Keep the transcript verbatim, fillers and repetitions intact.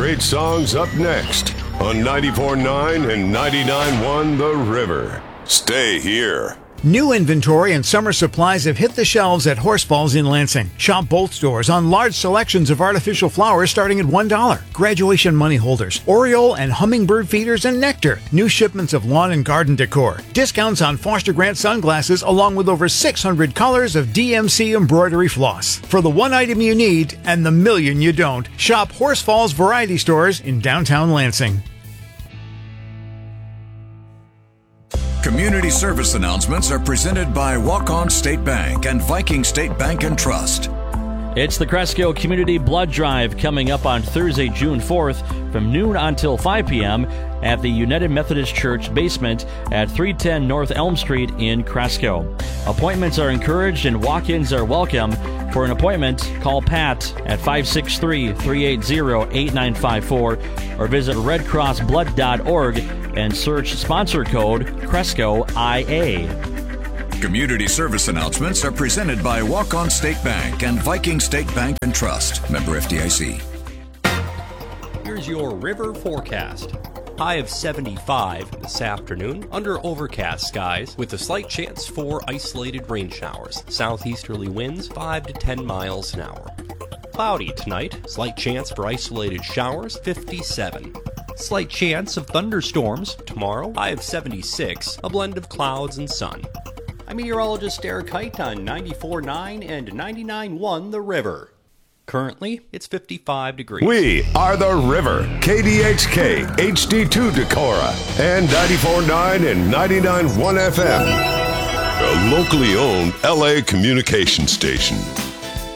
great songs up next on ninety-four point nine and ninety-nine point one The River. Stay here. New inventory and summer supplies have hit the shelves at Horse Falls in Lansing. Shop both stores on large selections of artificial flowers starting at one dollar. Graduation money holders, Oriole and hummingbird feeders, and nectar. New shipments of lawn and garden decor. Discounts on Foster Grant sunglasses along with over six hundred colors of D M C embroidery floss. For the one item you need and the million you don't, shop Horse Falls Variety Stores in downtown Lansing. Community service announcements are presented by Walk-On State Bank and Viking State Bank and Trust. It's the Cresco Community Blood Drive coming up on Thursday, June fourth from noon until five p.m. at the United Methodist Church basement at three ten North Elm Street in Cresco. Appointments are encouraged and walk-ins are welcome. For an appointment, call Pat at five six three, three eight zero, eight nine five four or visit red cross blood dot org and search sponsor code Cresco I A. Community service announcements are presented by Walk-On State Bank and Viking State Bank and Trust. Member F D I C. Here's your river forecast. High of seventy-five this afternoon, under overcast skies with a slight chance for isolated rain showers. Southeasterly winds five to ten miles an hour. Cloudy tonight, slight chance for isolated showers, fifty-seven. Slight chance of thunderstorms tomorrow, high of seventy-six, a blend of clouds and sun. I'm meteorologist Eric Height on ninety-four point nine and ninety-nine point one The River. Currently, it's fifty-five degrees. We are The River, K D H K, H D two Decorah, and ninety-four point nine and ninety-nine point one F M. A locally owned L A communication station.